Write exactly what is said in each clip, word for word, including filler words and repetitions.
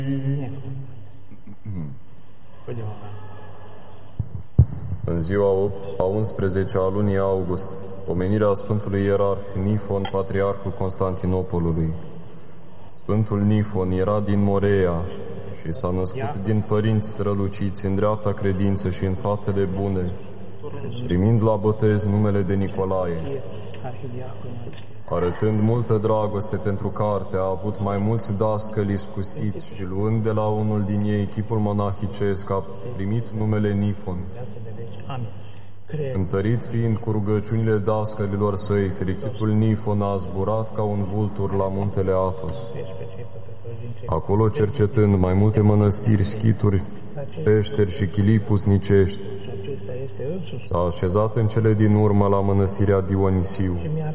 În ziua a unsprezecea a lunii august, pomenirea Sfântului Ierarh Nifon, Patriarhul Constantinopolului. Sfântul Nifon era din Morea și s-a născut din părinți străluciți în dreapta credință și în faptele bune, primind la botez numele de Nicolae. Arătând multă dragoste pentru carte, a avut mai mulți dascăli iscusiți și luând de la unul din ei chipul monahicesc, a primit numele Nifon. Întărit fiind cu rugăciunile dascălilor săi, fericitul Nifon a zburat ca un vultur la muntele Athos. Acolo, cercetând mai multe mănăstiri, schituri, peșteri și chilii pusnicești, s-a așezat în cele din urmă la mănăstirea Dionisiu.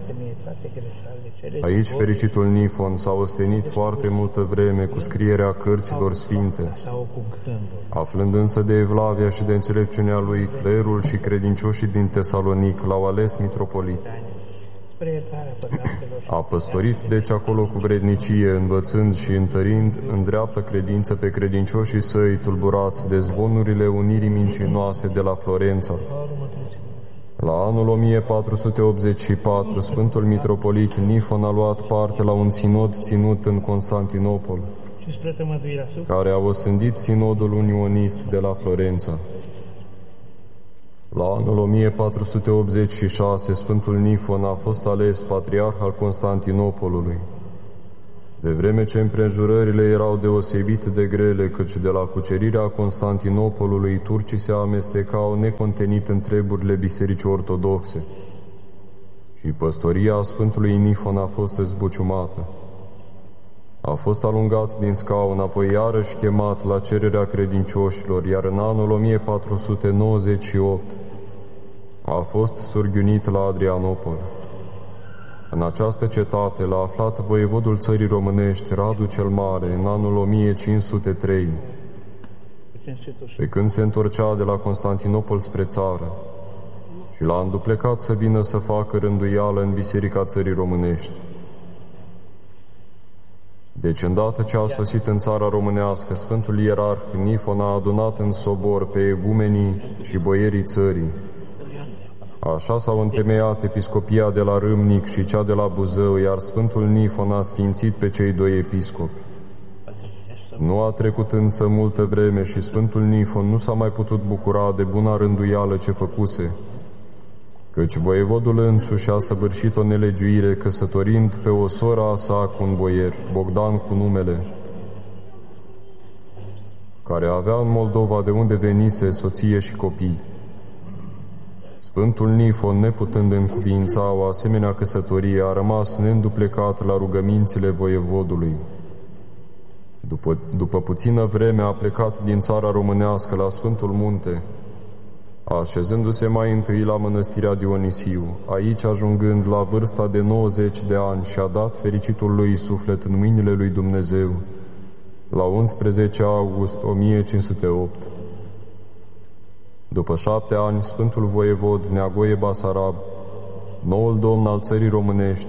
Aici fericitul Nifon s-a ostenit foarte multă vreme cu scrierea cărților sfinte. Aflând însă de evlavia și de înțelepciunea lui, clerul și credincioșii din Tesalonic l-au ales mitropolit. A păstorit deci acolo cu vrednicie, învățând și întărind în dreaptă credință pe credincioșii săi tulburați de zvonurile unirii mincinoase de la Florența. La anul o mie patru sute optzeci și patru, Sfântul Mitropolit Nifon a luat parte la un sinod ținut în Constantinopol, care a osândit sinodul unionist de la Florența. La anul o mie patru sute optzeci și șase, Sfântul Nifon a fost ales patriarh al Constantinopolului. De vreme ce împrejurările erau deosebit de grele, căci de la cucerirea Constantinopolului turcii se amestecau necontenit în treburile bisericii ortodoxe și păstoria Sfântului Nifon a fost zbuciumată. A fost alungat din scaun, apoi iarăși chemat la cererea credincioșilor, iar în anul o mie patru sute nouăzeci și opt a fost surghiunit la Adrianopol. În această cetate l-a aflat voievodul țării românești, Radu cel Mare, în anul o mie cinci sute trei, pe când se întorcea de la Constantinopol spre țară, și l-a înduplecat să vină să facă rânduială în biserica țării românești. Deci, îndată ce a sosit în țara românească, Sfântul Ierarh Nifon a adunat în sobor pe egumenii și boierii țării. Așa s-au întemeiat episcopia de la Râmnic și cea de la Buzău, iar Sfântul Nifon a sfințit pe cei doi episcopi. Nu a trecut însă multă vreme și Sfântul Nifon nu s-a mai putut bucura de buna rânduială ce făcuse, căci voievodul însuși a săvârșit o nelegiuire, căsătorind pe o soră a sa cu un boier, Bogdan cu numele, care avea în Moldova, de unde venise, soție și copii. Sfântul Nifon, neputând încuviința o asemenea căsătorie, a rămas neînduplecat la rugămințile voievodului. După, după puțină vreme a plecat din țara românească la Sfântul Munte, așezându-se mai întâi la mănăstirea Dionisiu, aici ajungând la vârsta de nouăzeci de ani, și-a dat fericitul lui suflet în mâinile lui Dumnezeu, la unsprezece august o mie cinci sute opt. După șapte ani, Sfântul Voievod Neagoe Basarab, noul domn al țării românești,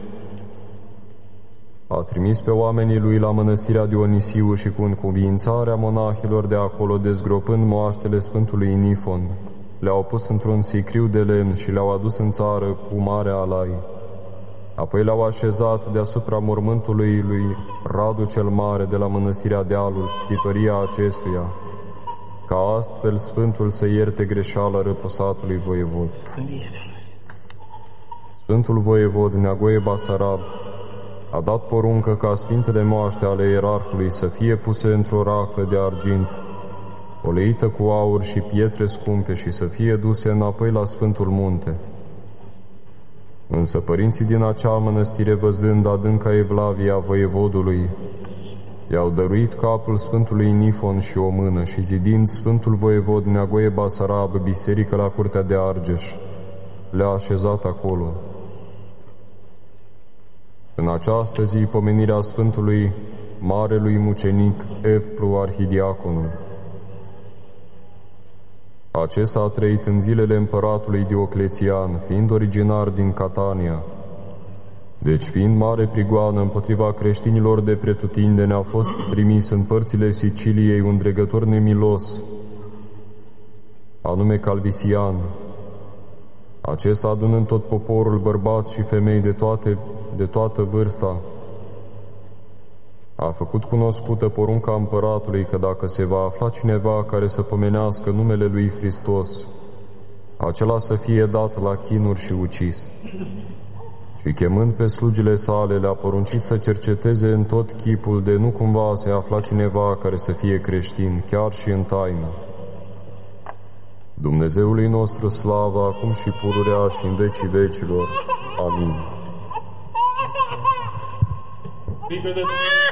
a trimis pe oamenii lui la mănăstirea Dionisiu și cu încuviințarea monahilor de acolo, dezgropând moaștele Sfântului Nifon, le-au pus într-un sicriu de lemn și le-au adus în țară cu mare alai. Apoi le-au așezat deasupra mormântului lui Radu cel Mare de la mănăstirea Dealul, tipăria acestuia, ca astfel Sfântul să ierte greșeala răposatului voievod. Sfântul Voievod Neagoe Basarab a dat poruncă ca sfintele moaște ale ierarhului să fie puse într-o raclă de argint, poleită cu aur și pietre scumpe, și să fie duse înapoi la Sfântul Munte. Însă părinții din acea mănăstire, văzând adânca evlavia voievodului, i-au dăruit capul Sfântului Nifon și o mână și, zidind Sfântul Voievod Neagoe Basarab biserică la Curtea de Argeș, le-a așezat acolo. În această zi, pomenirea Sfântului Marelui Mucenic Evplu Arhidiaconul. Acesta a trăit în zilele împăratului Dioclețian, fiind originar din Catania. Deci, fiind mare prigoană împotriva creștinilor de pretutindeni, a fost trimis în părțile Siciliei un dregător nemilos, anume Calvisian. Acesta, adunând tot poporul, bărbați și femei de, toate, de toată vârsta, a făcut cunoscută porunca împăratului că dacă se va afla cineva care să pomenească numele lui Hristos, acela să fie dat la chinuri și ucis. Și chemând pe slugile sale, le-a poruncit să cerceteze în tot chipul de nu cumva se afla cineva care să fie creștin, chiar și în taină. Dumnezeului nostru slavă, acum și pururea și în vecii vecilor. Amin.